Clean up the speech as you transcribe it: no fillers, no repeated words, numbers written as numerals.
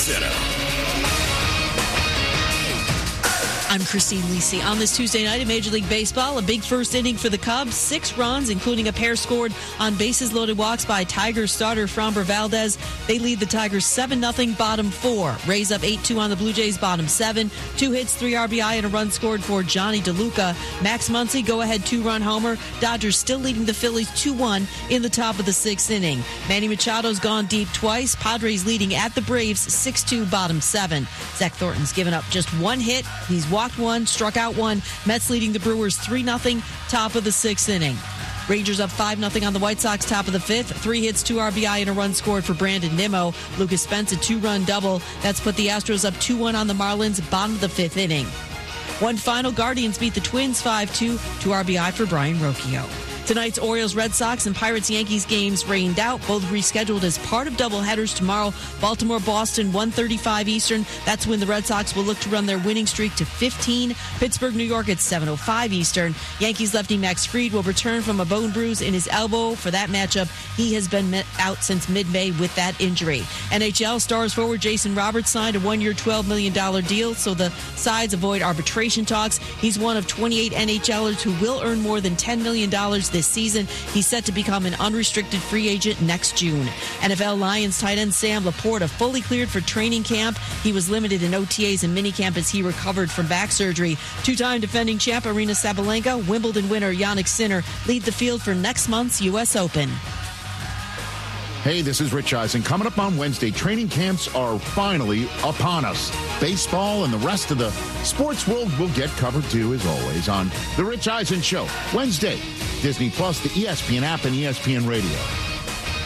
Center. I'm Christine Lisi. On this Tuesday night in Major League Baseball, a big first inning for the Cubs. 6 runs, including a pair scored on bases-loaded walks by Tigers starter Framber Valdez. They lead the Tigers 7-0, bottom 4. Rays up 8-2 on the Blue Jays, bottom 7. 2 hits, 3 RBI, and a run scored for Johnny DeLuca. Max Muncy, go-ahead 2-run homer. Dodgers still leading the Phillies 2-1 in the top of the 6th inning. Manny Machado's gone deep twice. Padres leading at the Braves 6-2, bottom 7. Zach Thornton's given up just 1 hit. He's walked 1, struck out 1. Mets leading the Brewers 3-0, top of the 6th inning. Rangers up 5-0 on the White Sox, top of the 5th. 3 hits, 2 RBI, and a run scored for Brandon Nimmo. Lucas Spence, a 2-run double. That's put the Astros up 2-1 on the Marlins, bottom of the 5th inning. One final, Guardians beat the Twins 5-2, 2 RBI for Brian Rocchio. Tonight's Orioles, Red Sox, and Pirates, Yankees games rained out. Both rescheduled as part of doubleheaders tomorrow. Baltimore, Boston, 1:35 Eastern. That's when the Red Sox will look to run their winning streak to 15. Pittsburgh, New York at 7:05 Eastern. Yankees lefty Max Fried will return from a bone bruise in his elbow for that matchup. He has been out since mid-May with that injury. NHL Stars forward Jason Roberts signed a 1-year, $12 million deal, so the sides avoid arbitration talks. He's one of 28 NHLers who will earn more than $10 million this season. He's set to become an unrestricted free agent next June. NFL Lions tight end Sam Laporta fully cleared for training camp. He was limited in OTAs and minicamp as he recovered from back surgery. 2-time defending champ Aryna Sabalenka, Wimbledon winner Jannik Sinner lead the field for next month's U.S. Open. Hey, this is Rich Eisen. Coming up on Wednesday, training camps are finally upon us. Baseball and the rest of the sports world will get covered too, as always, on The Rich Eisen Show. Wednesday, Disney Plus, the ESPN app, and ESPN Radio.